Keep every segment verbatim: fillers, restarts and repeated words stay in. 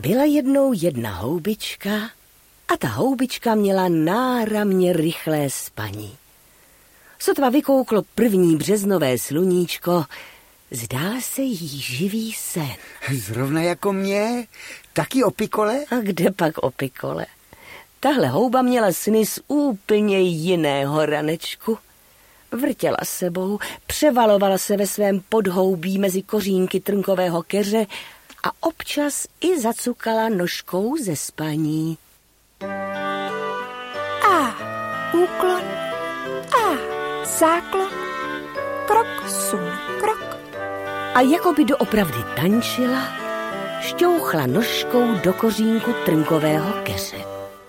Byla jednou jedna houbička a ta houbička měla náramně rychlé spaní. Sotva vykouklo první březnové sluníčko, zdál se jí živý sen. Zrovna jako mě? Taky o pikole? A kde pak o pikole? Tahle houba měla sny z úplně jiného ranečku. Vrtěla sebou, převalovala se ve svém podhoubí mezi kořínky trnkového keře a občas i zacukala nožkou ze spaní. A úklon, a záklon, krok, sun, krok. A jako by doopravdy tančila, šťouchla nožkou do kořínku trnkového keře.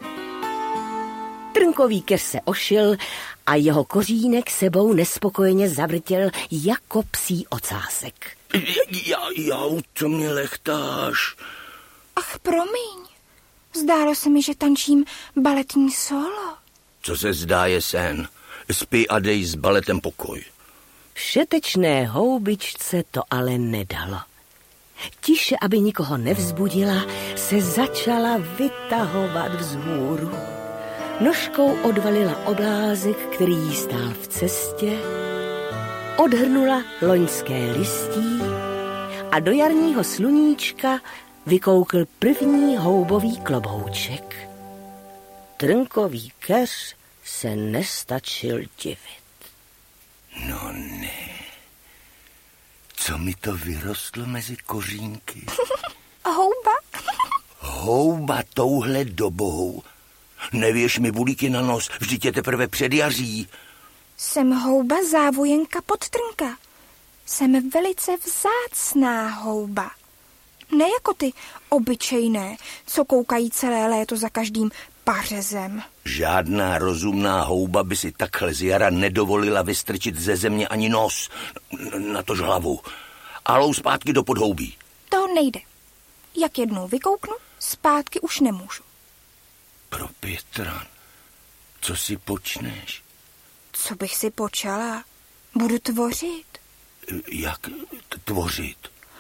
Trnkový keř se ošil a jeho kořínek sebou nespokojeně zavrtěl jako psí ocásek. Já, já, co mě lechtáš? Ach, promiň. Zdálo se mi, že tančím baletní solo. Co se zdá je sen. Spí a dej s baletem pokoj. Všetečné houbičce to ale nedalo. Tiše, aby nikoho nevzbudila, se začala vytahovat vzhůru. Nožkou odvalila oblázek, který jí stál v cestě, odhrnula loňské listí a do jarního sluníčka vykoukl první houbový klobouček. Trnkový keř se nestačil divit. No ne, co mi to vyrostlo mezi kořínky? Houba? Houba touhle dobou. Nevěš mi bulíky na nos, vždyť je teprve předjaří. Jsem houba závojenka podtrnka. Jsem velice vzácná houba. Ne jako ty obyčejné, co koukají celé léto za každým pařezem. Žádná rozumná houba by si takhle z jara nedovolila vystrčit ze země ani nos, natož hlavu. Alou zpátky do podhoubí. To nejde. Jak jednou vykouknu, zpátky už nemůžu. Pro Pětran, co si počneš? Co bych si počala? Budu tvořit. Jak tvořit?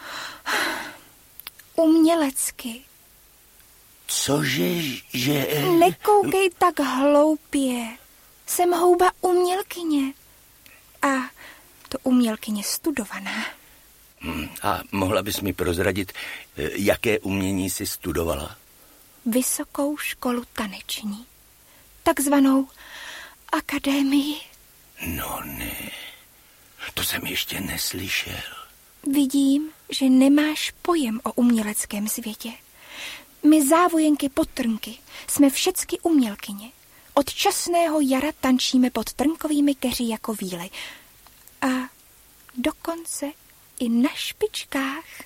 Umělecky. Cože, že... Nekoukej tak hloupě. Jsem houba umělkyně. A to umělkyně studovaná. A mohla bys mi prozradit, jaké umění jsi studovala? Vysokou školu taneční. Takzvanou akademii. No ne, to jsem ještě neslyšel. Vidím, že nemáš pojem o uměleckém světě. My závojenky podtrnky jsme všecky umělkyně. Od časného jara tančíme pod trnkovými keři jako víly. A dokonce i na špičkách.